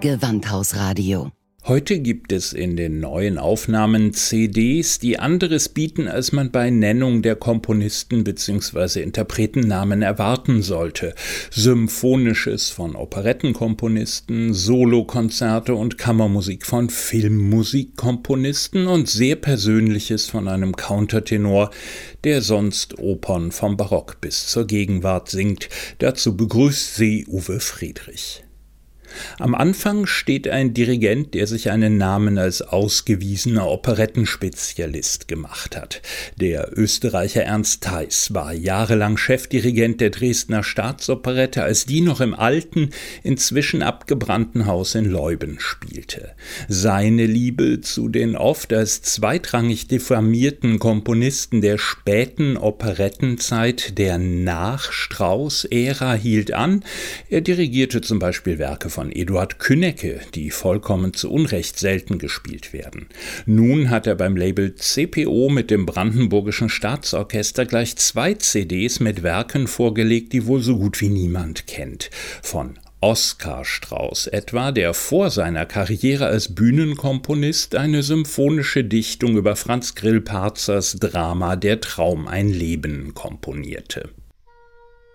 Gewandhausradio. Heute gibt es in den neuen Aufnahmen CDs, die anderes bieten, als man bei Nennung der Komponisten bzw. Interpretennamen erwarten sollte. Symphonisches von Operettenkomponisten, Solokonzerte und Kammermusik von Filmmusikkomponisten und sehr Persönliches von einem Countertenor, der sonst Opern vom Barock bis zur Gegenwart singt. Dazu begrüßt sie Uwe Friedrich. Am Anfang steht ein Dirigent, der sich einen Namen als ausgewiesener Operettenspezialist gemacht hat. Der Österreicher Ernst Theis war jahrelang Chefdirigent der Dresdner Staatsoperette, als die noch im alten, inzwischen abgebrannten Haus in Leuben spielte. Seine Liebe zu den oft als zweitrangig diffamierten Komponisten der späten Operettenzeit, der Nach-Strauß-Ära, hielt an. Er dirigierte zum Beispiel Werke von Eduard Künnecke, die vollkommen zu Unrecht selten gespielt werden. Nun hat er beim Label CPO mit dem Brandenburgischen Staatsorchester gleich 2 CDs mit Werken vorgelegt, die wohl so gut wie niemand kennt. Von Oskar Strauß etwa, der vor seiner Karriere als Bühnenkomponist eine symphonische Dichtung über Franz Grillparzers Drama Der Traum ein Leben komponierte.